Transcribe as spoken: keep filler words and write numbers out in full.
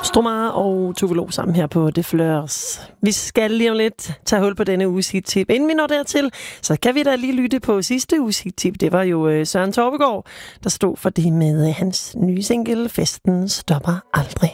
Stromae og Tove Lo sammen her på The Fleurs. Vi skal lige om lidt tage hul på denne uges hit-tip. Inden vi når dertil, så kan vi da lige lytte på sidste uges hit-tip. Det var jo Søren Torpegaard, der stod for det med hans nye single, Festen stopper aldrig.